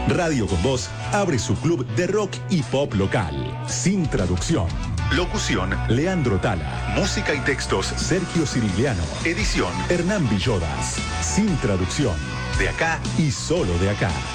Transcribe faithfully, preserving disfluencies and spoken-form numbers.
Radio Con Voz abre su club de rock y pop local, sin traducción. Locución, Leandro Tala. Música y textos, Sergio Cirigliano. Edición, Hernán Villodas. Sin traducción. De acá y solo de acá.